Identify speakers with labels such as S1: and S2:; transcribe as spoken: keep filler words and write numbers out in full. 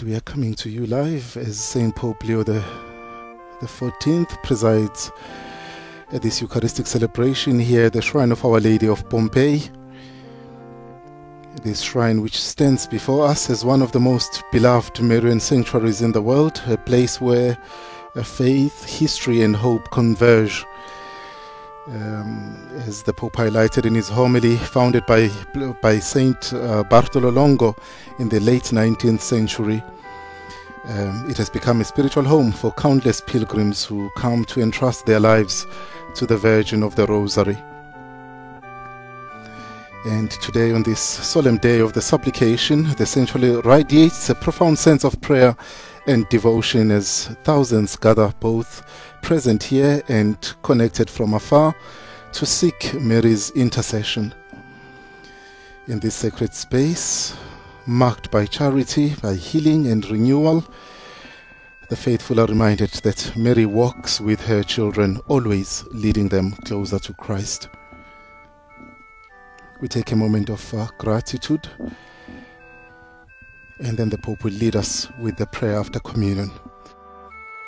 S1: we are coming to you live as Saint Pope Leo the, the fourteenth presides at this Eucharistic celebration here at the Shrine of Our Lady of Pompeii. This shrine, which stands before us as one of the most beloved Marian sanctuaries in the world, a place where a faith, history and hope converge. Um, as the Pope highlighted in his homily, founded by, by Saint uh, Bartolo Longo in the late nineteenth century, um, it has become a spiritual home for countless pilgrims who come to entrust their lives to the Virgin of the Rosary. And today, on this solemn day of the supplication, the sanctuary radiates a profound sense of prayer and devotion as thousands gather, both present here and connected from afar, to seek Mary's intercession. In this sacred space, marked by charity, by healing and renewal, the faithful are reminded that Mary walks with her children, always leading them closer to Christ. We take a moment of uh, gratitude, and then the Pope will lead us with the prayer after communion.